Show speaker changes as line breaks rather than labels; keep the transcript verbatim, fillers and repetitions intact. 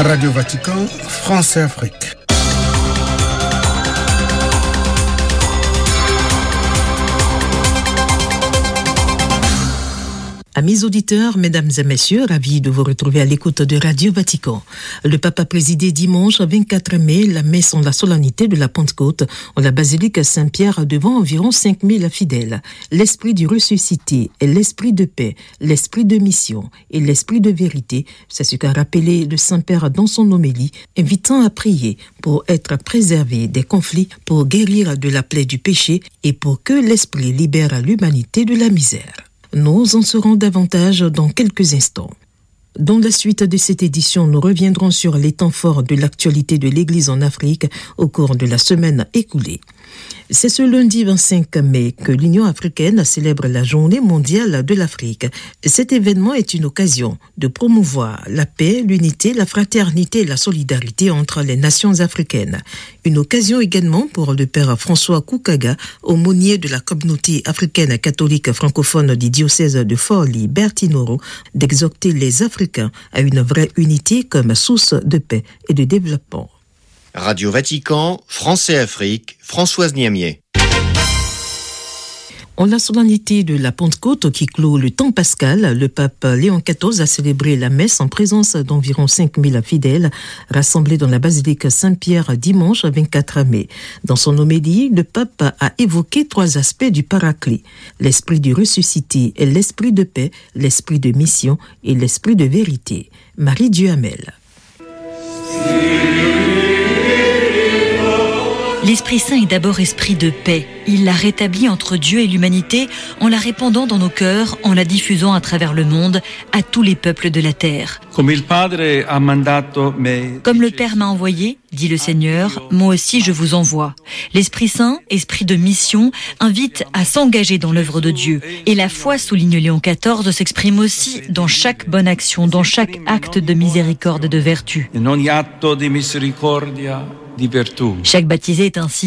Radio Vatican, France et Afrique.
Amis auditeurs, mesdames et messieurs, ravis de vous retrouver à l'écoute de Radio Vatican. Le pape a présidé dimanche vingt-quatre mai la messe en la solennité de la Pentecôte en la basilique Saint-Pierre devant environ cinq mille fidèles. L'esprit du ressuscité et l'esprit de paix, l'esprit de mission et l'esprit de vérité, c'est ce qu'a rappelé le Saint-Père dans son homélie, invitant à prier pour être préservé des conflits, pour guérir de la plaie du péché et pour que l'esprit libère l'humanité de la misère. Nous en saurons davantage dans quelques instants. Dans la suite de cette édition, nous reviendrons sur les temps forts de l'actualité de l'Église en Afrique au cours de la semaine écoulée. C'est ce lundi vingt-cinq mai que l'Union africaine célèbre la Journée mondiale de l'Afrique. Cet événement est une occasion de promouvoir la paix, l'unité, la fraternité et la solidarité entre les nations africaines. Une occasion également pour le père François Koukaga, aumônier de la communauté africaine catholique francophone du diocèse de Forli-Bertinoro, d'exhorter les Africains à une vraie unité comme source de paix et de développement.
Radio Vatican, France et Afrique, Françoise Niamier.
En la solennité de la Pentecôte qui clôt le temps pascal, le pape Léon quatorze a célébré la messe en présence d'environ cinq mille fidèles rassemblés dans la basilique Saint-Pierre dimanche vingt-quatre mai. Dans son homélie, le pape a évoqué trois aspects du paraclet: l'esprit du ressuscité, l'esprit de paix, l'esprit de mission et l'esprit de vérité. Marie Duhamel.
L'Esprit Saint est d'abord esprit de paix. Il l'a rétabli entre Dieu et l'humanité en la répandant dans nos cœurs, en la diffusant à travers le monde, à tous les peuples de la terre. Comme le Père m'a envoyé, dit le Seigneur, moi aussi je vous envoie. L'Esprit Saint, esprit de mission, invite à s'engager dans l'œuvre de Dieu. Et la foi, souligne Léon quatorze, s'exprime aussi dans chaque bonne action, dans chaque acte de miséricorde et de vertu. Chaque baptisé est ainsi